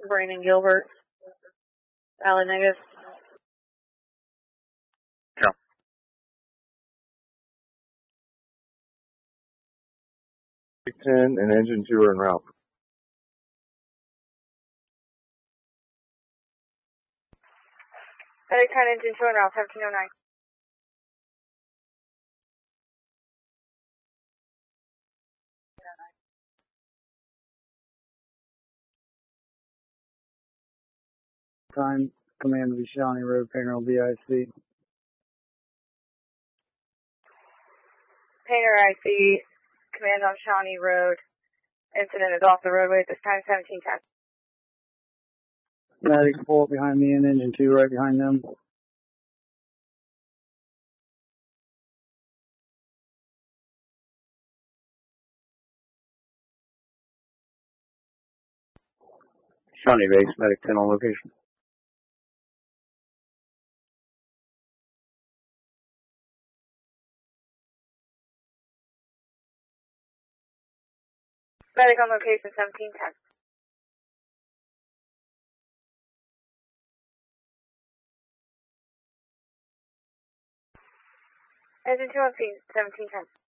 Brandon Gilbert. Valid negative. Yeah. Medic 10 and engine 2 are en route. Medic 10, engine 2 en route, 1709. Time, command of the Shawnee Road, Painter BIC. Painter IC, command on Shawnee Road. Incident is off the roadway at this time, 1710. Medic, pull up behind me and engine 2 right behind them. Shawnee base, medic 10 on location. Medic on location, 1710. Engine 2 on scene, 1710.